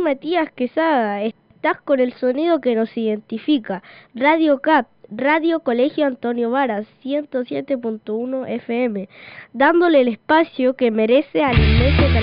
Matías Quesada. Estás con el sonido que nos identifica. Radio CAP, Radio Colegio Antonio Varas, 107.1 FM, dándole el espacio que merece al inmenso talento